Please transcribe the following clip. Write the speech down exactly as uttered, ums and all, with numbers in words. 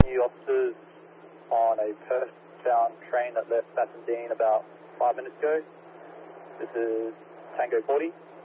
you officers on a Perth-bound train that left Bassendean about five minutes ago. This is Tango forty.